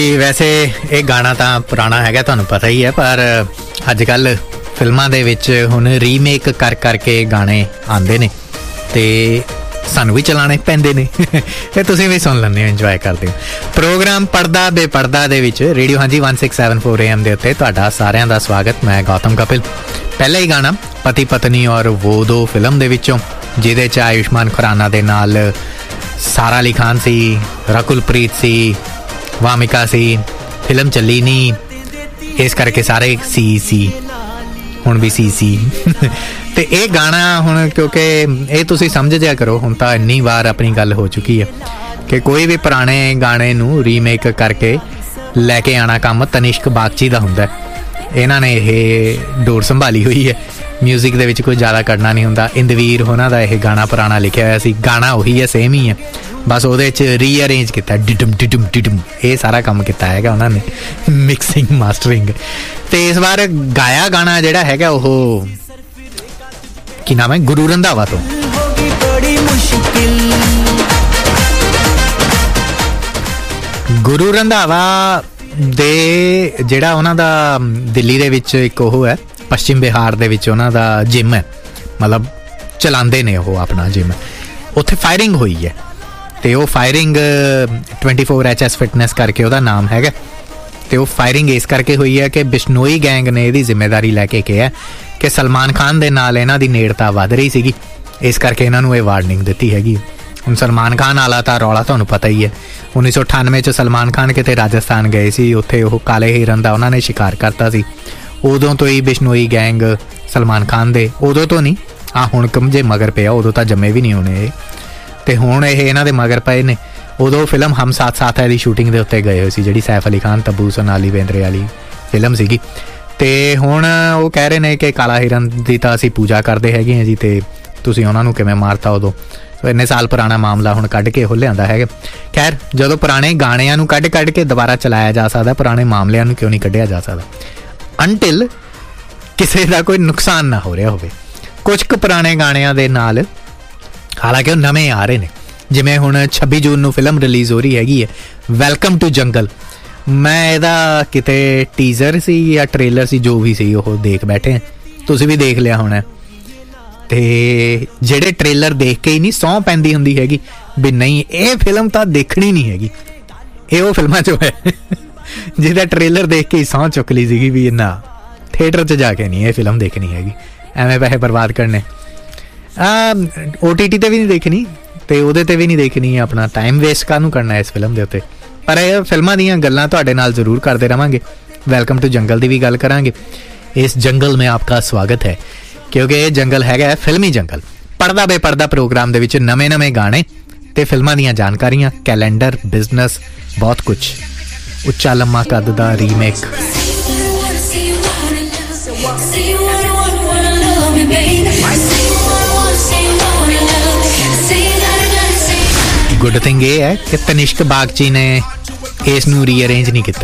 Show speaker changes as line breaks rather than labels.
ਵੈਸੇ ਇਹ ਗਾਣਾ ਤਾਂ ਪੁਰਾਣਾ ਹੈਗਾ, ਤੁਹਾਨੂੰ ਪਤਾ ਹੀ ਹੈ, ਪਰ ਅੱਜ ਕੱਲ੍ਹ ਫਿਲਮਾਂ ਦੇ ਵਿੱਚ ਹੁਣ ਰੀਮੇਕ ਕਰ ਕਰਕੇ ਗਾਣੇ ਆਉਂਦੇ ਨੇ ਅਤੇ ਸਾਨੂੰ ਵੀ ਚਲਾਉਣੇ ਪੈਂਦੇ ਨੇ ਅਤੇ ਤੁਸੀਂ ਵੀ ਸੁਣ ਲੈਂਦੇ ਹੋ, ਇੰਜੋਏ ਕਰਦੇ ਹੋ। ਪ੍ਰੋਗਰਾਮ ਪੜ੍ਹਦਾ ਬੇਪੜ੍ਹਦਾ ਦੇ ਵਿੱਚ ਰੇਡੀਓ ਹਾਂਜੀ 1674 AM ਦੇ ਉੱਤੇ ਤੁਹਾਡਾ ਸਾਰਿਆਂ ਦਾ ਸਵਾਗਤ। ਮੈਂ ਗੌਤਮ ਕਪਿਲ। ਪਹਿਲਾ ਹੀ ਗਾਣਾ ਪਤੀ ਪਤਨੀ ਔਰ ਵੋ ਦੋ ਫਿਲਮ ਦੇ ਵਿੱਚੋਂ, ਜਿਹਦੇ 'ਚ ਆਯੁਸ਼ਮਾਨ ਖੁਰਾਨਾ ਦੇ ਨਾਲ ਸਾਰਾ ਅਲੀ ਖਾਨ ਸੀ, ਰਕੁਲਪ੍ਰੀਤ ਸੀ, ਵਾਮਿਕਾ ਸੀ। ਫਿਲਮ ਚੱਲੀ ਨਹੀਂ, ਇਸ ਕਰਕੇ ਸਾਰੇ ਸੀ ਹੁਣ ਵੀ ਸੀ ਅਤੇ ਇਹ ਗਾਣਾ ਹੁਣ, ਕਿਉਂਕਿ ਇਹ ਤੁਸੀਂ ਸਮਝ ਜਿਆ ਕਰੋ, ਹੁਣ ਤਾਂ ਇੰਨੀ ਵਾਰ ਆਪਣੀ ਗੱਲ ਹੋ ਚੁੱਕੀ ਹੈ ਕਿ ਕੋਈ ਵੀ ਪੁਰਾਣੇ ਗਾਣੇ ਨੂੰ ਰੀਮੇਕ ਕਰਕੇ ਲੈ ਕੇ ਆਉਣਾ ਕੰਮ ਤਨਿਸ਼ਕ ਬਾਗਚੀ ਦਾ ਹੁੰਦਾ। ਇਹਨਾਂ ਨੇ ਇਹ ਡੋਰ ਸੰਭਾਲੀ ਹੋਈ ਹੈ। ਮਿਊਜ਼ਿਕ ਦੇ ਵਿੱਚ ਕੋਈ ਜ਼ਿਆਦਾ ਕਰਨਾ ਨਹੀਂ ਹੁੰਦਾ। ਇੰਦਵੀਰ ਉਹਨਾਂ ਦਾ ਇਹ ਗਾਣਾ ਪੁਰਾਣਾ ਲਿਖਿਆ ਹੋਇਆ ਸੀ। ਗਾਣਾ ਉਹੀ ਹੈ, ਸੇਮ ਹੀ ਹੈ, ਬਸ ਉਹਦੇ 'ਚ ਰੀਅਰੇਂਜ ਕੀਤਾ, ਡਿਡਮ ਡਿਡਮ ਡਿਡਮ, ਇਹ ਸਾਰਾ ਕੰਮ ਕੀਤਾ ਹੈਗਾ ਉਹਨਾਂ ਨੇ, ਮਿਕਸਿੰਗ ਮਾਸਟਰਿੰਗ। ਅਤੇ ਇਸ ਵਾਰ ਗਾਇਆ ਗਾਣਾ ਜਿਹੜਾ ਹੈਗਾ ਉਹ ਕੀ ਨਾਮ ਹੈ, ਗੁਰੂ ਰੰਧਾਵਾ ਤੋਂ। ਗੁਰੂ ਰੰਧਾਵਾ ਦੇ ਜਿਹੜਾ ਉਹਨਾਂ ਦਾ ਦਿੱਲੀ ਦੇ ਵਿੱਚ ਇੱਕ ਉਹ ਹੈ, ਪੱਛਮ ਬਿਹਾਰ ਦੇ ਵਿੱਚ ਉਹਨਾਂ ਦਾ ਜਿਮ ਹੈ, ਮਤਲਬ ਚਲਾਉਂਦੇ ਨੇ ਉਹ ਆਪਣਾ ਜਿਮ। ਉੱਥੇ ਫਾਇਰਿੰਗ ਹੋਈ ਹੈ ਅਤੇ ਉਹ ਫਾਇਰਿੰਗ 24HS ਫਿਟਨੈਸ ਕਰਕੇ ਉਹਦਾ ਨਾਮ ਹੈਗਾ। ਅਤੇ ਉਹ ਫਾਇਰਿੰਗ ਇਸ ਕਰਕੇ ਹੋਈ ਹੈ ਕਿ ਬਿਸ਼ਨੋਈ ਗੈਂਗ ਨੇ ਇਹਦੀ ਜ਼ਿੰਮੇਵਾਰੀ ਲੈ ਕੇ ਕਿਹਾ ਕਿ ਸਲਮਾਨ ਖਾਨ ਦੇ ਨਾਲ ਇਹਨਾਂ ਦੀ ਨੇੜਤਾ ਵੱਧ ਰਹੀ ਸੀਗੀ, ਇਸ ਕਰਕੇ ਇਹਨਾਂ ਨੂੰ ਇਹ ਵਾਰਨਿੰਗ ਦਿੱਤੀ ਹੈਗੀ। ਹੁਣ ਸਲਮਾਨ ਖਾਨ ਵਾਲਾ ਤਾਂ ਰੌਲਾ ਤੁਹਾਨੂੰ ਪਤਾ ਹੀ ਹੈ। 1998 'ਚ ਸਲਮਾਨ ਖਾਨ ਕਿਤੇ ਰਾਜਸਥਾਨ ਗਏ ਸੀ, ਉੱਥੇ ਉਹ ਕਾਲੇ ਹਿਰਨ ਦਾ ਉਹਨਾਂ ਨੇ ਸ਼ਿਕਾਰ ਕਰਤਾ ਸੀ। ਉਦੋਂ ਤੋਂ ਹੀ ਬਿਸ਼ਨੋਈ ਗੈਂਗ ਸਲਮਾਨ ਖਾਨ ਦੇ, ਉਦੋਂ ਤੋਂ ਨਹੀਂ, ਹੁਣ ਜੇ ਮਗਰ ਪਿਆ, ਉਦੋਂ ਤਾਂ ਜੰਮੇ ਵੀ ਨਹੀਂ ਹੋਣੇ ਇਹ, ਅਤੇ ਹੁਣ ਇਹ ਇਹਨਾਂ ਦੇ ਮਗਰ ਪਏ ਨੇ। ਉਦੋਂ ਫਿਲਮ ਹਮ ਸਾਥ ਸਾਥ ਹੈ ਦੀ ਸ਼ੂਟਿੰਗ ਦੇ ਉੱਤੇ ਗਏ ਹੋਏ ਸੀ, ਜਿਹੜੀ ਸੈਫ ਅਲੀ ਖਾਨ, ਤੱਬੂ ਸੋਨਾਲੀ ਬੇਂਦਰੇ ਵਾਲੀ ਫਿਲਮ ਸੀਗੀ। ਅਤੇ ਹੁਣ ਉਹ ਕਹਿ ਰਹੇ ਨੇ ਕਿ ਕਾਲਾ ਹਿਰਨ ਦੀ ਤਾਂ ਅਸੀਂ ਪੂਜਾ ਕਰਦੇ ਹੈਗੇ ਹਾਂ ਜੀ, ਅਤੇ ਤੁਸੀਂ ਉਹਨਾਂ ਨੂੰ ਕਿਵੇਂ ਮਾਰਤਾ ਉਦੋਂ। ਸੋ ਇੰਨੇ ਸਾਲ ਪੁਰਾਣਾ ਮਾਮਲਾ ਹੁਣ ਕੱਢ ਕੇ ਉਹ ਲਿਆਂਦਾ ਹੈਗਾ। ਖੈਰ, ਜਦੋਂ ਪੁਰਾਣੇ ਗਾਣਿਆਂ ਨੂੰ ਕੱਢ ਕੇ ਦੁਬਾਰਾ ਚਲਾਇਆ ਜਾ ਸਕਦਾ, ਪੁਰਾਣੇ ਮਾਮਲਿਆਂ ਨੂੰ ਕਿਉਂ ਨਹੀਂ ਕੱਢਿਆ ਜਾ ਸਕਦਾ, ਅੰਟਿਲ ਕਿਸੇ ਦਾ ਕੋਈ ਨੁਕਸਾਨ ਨਾ ਹੋ ਰਿਹਾ ਹੋਵੇ। ਕੁਝ ਕੁ ਪੁਰਾਣੇ ਗਾਣਿਆਂ ਦੇ ਨਾਲ, ਹਾਲਾਂਕਿ ਉਹ ਨਵੇਂ ਆ ਰਹੇ ਨੇ, ਜਿਵੇਂ ਹੁਣ 26 ਜੂਨ ਨੂੰ ਫਿਲਮ ਰਿਲੀਜ਼ ਹੋ ਰਹੀ ਹੈਗੀ ਹੈ ਵੈਲਕਮ ਟੂ ਜੰਗਲ। ਮੈਂ ਇਹਦਾ ਕਿਤੇ ਟੀਜ਼ਰ ਸੀ ਜਾਂ ਟ੍ਰੇਲਰ ਸੀ, ਜੋ ਵੀ ਸੀ, ਉਹ ਦੇਖ ਬੈਠੇ, ਤੁਸੀਂ ਵੀ ਦੇਖ ਲਿਆ ਹੋਣਾ। ਅਤੇ ਜਿਹੜੇ ਟ੍ਰੇਲਰ ਦੇਖ ਕੇ ਹੀ ਨਹੀਂ ਸਹੁੰ ਪੈਂਦੀ ਹੁੰਦੀ ਹੈਗੀ ਵੀ ਨਹੀਂ ਇਹ ਫਿਲਮ ਤਾਂ ਦੇਖਣੀ ਨਹੀਂ ਹੈਗੀ, ਇਹ ਉਹ ਫਿਲਮਾਂ 'ਚੋਂ ਹੈ ਜਿਹਦਾ ਟ੍ਰੇਲਰ ਦੇਖ ਕੇ ਹੀ ਸਹੁੰ ਚੁੱਕ ਲਈ ਸੀਗੀ ਵੀ ਨਾ, ਥੀਏਟਰ 'ਚ ਜਾ ਕੇ ਨਹੀਂ ਇਹ ਫਿਲਮ ਦੇਖਣੀ ਹੈਗੀ, ਐਵੇਂ ਪੈਸੇ ਬਰਬਾਦ ਕਰਨੇ। OTT 'ਤੇ ਵੀ ਨਹੀਂ ਦੇਖਣੀ ਅਤੇ ਉਹਦੇ 'ਤੇ ਵੀ ਨਹੀਂ ਦੇਖਣੀ, ਆਪਣਾ ਟਾਈਮ ਵੇਸਟ ਕਾਹਨੂੰ ਕਰਨਾ ਇਸ ਫਿਲਮ ਦੇ ਉੱਤੇ। ਪਰ ਇਹ ਫਿਲਮਾਂ ਦੀਆਂ ਗੱਲਾਂ ਤੁਹਾਡੇ ਨਾਲ ਜ਼ਰੂਰ ਕਰਦੇ ਰਹਾਂਗੇ। ਵੈਲਕਮ ਟੂ ਜੰਗਲ ਦੀ ਵੀ ਗੱਲ ਕਰਾਂਗੇ। ਇਸ ਜੰਗਲ ਮੇਂ ਆਪਕਾ ਸਵਾਗਤ ਹੈ, ਕਿਉਂਕਿ ਇਹ ਜੰਗਲ ਹੈਗਾ ਫਿਲਮੀ ਜੰਗਲ। ਪੜ੍ਹਦਾ ਬੇਪੜ੍ਹਦਾ ਪ੍ਰੋਗਰਾਮ ਦੇ ਵਿੱਚ ਨਵੇਂ ਗਾਣੇ ਅਤੇ ਫਿਲਮਾਂ ਦੀਆਂ ਜਾਣਕਾਰੀਆਂ, ਕੈਲੰਡਰ, ਬਿਜ਼ਨਸ, ਬਹੁਤ ਕੁਛ। ਉੱਚਾ ਲੰਮਾ ਕੱਦ ਦਾ ਰੀਮੇਕ। ਗੁੱਡ ਥਿੰਗ ਇਹ ਹੈ ਕਿ ਤਨਿਸ਼ਕ ਬਾਗਚੀ ਨੇ ਇਸ ਨੂੰ ਰੀਅਰੇਂਜ ਨਹੀਂ ਕੀਤਾ।